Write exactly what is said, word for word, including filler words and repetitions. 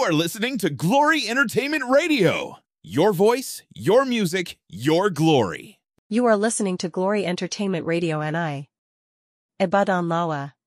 are listening to Glory Entertainment Radio. Your voice, your music, your glory. You are listening to Glory Entertainment Radio N I. Ibadan Lawa.